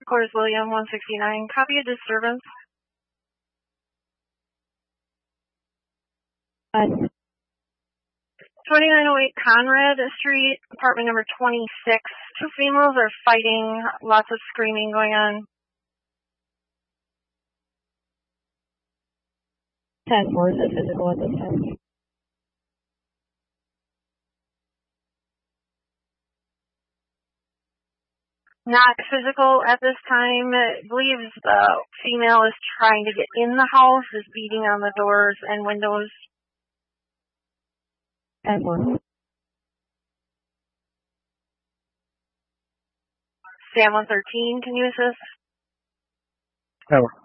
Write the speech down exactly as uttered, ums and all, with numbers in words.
Quarters William, one sixty-nine. Copy a disturbance. Uh, twenty-nine oh eight Conrad Street, apartment number twenty-six. Two females are fighting, lots of screaming going on. ten four is physical at this time. Not physical at this time. It believes the female is trying to get in the house, is beating on the doors and windows. ten four. Sam one thirteen, can you assist? Over.